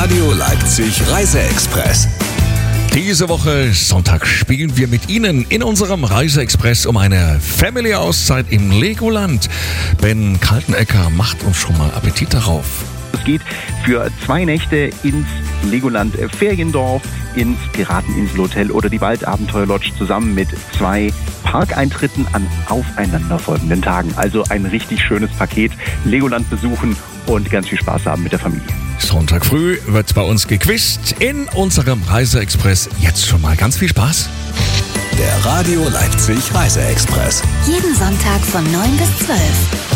Radio Leipzig Reise-Express. Diese Woche Sonntag spielen wir mit Ihnen in unserem Reise-Express um eine Family-Auszeit im Legoland. Ben Kaltenecker macht uns schon mal Appetit darauf. Es geht für 2 Nächte ins Legoland Feriendorf, ins Pirateninselhotel oder die Waldabenteuer-Lodge zusammen mit 2 Parkeintritten an aufeinanderfolgenden Tagen. Also ein richtig schönes Paket. Legoland besuchen und ganz viel Spaß haben mit der Familie. Sonntag früh wird bei uns gequizt in unserem Reise-Express. Jetzt schon mal ganz viel Spaß. Der Radio Leipzig Reise-Express. Jeden Sonntag von 9 bis 12.